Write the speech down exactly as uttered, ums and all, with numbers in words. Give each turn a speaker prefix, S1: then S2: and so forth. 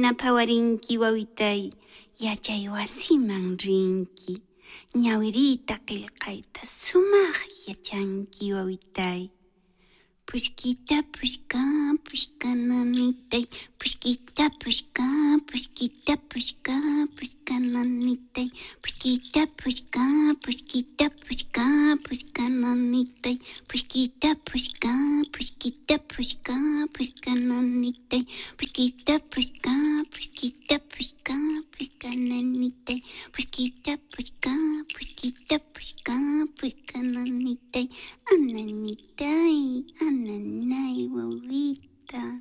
S1: Yanapawarinki wawitay yachay wasiman rinki. Ñawirita qillqayta sumaq yachanki wawitay. Pushkita pushka pushka nanitay. Pushkita pushka pushkita pushka pushka nanitay. Pushkita pushka pushkita pushka pushka nanitay. Pushkita pushka pushkita pushka pushka nanitay. Pushkita pushka pushkita pushka pushka nanitay. Pushkita